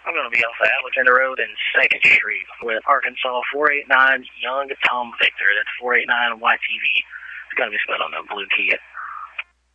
I'm going to be off of Alexander Road and 2nd Street with Arkansas 489 Young Tom Victor. That's 489 YTV. It's going to be spelled on the blue key.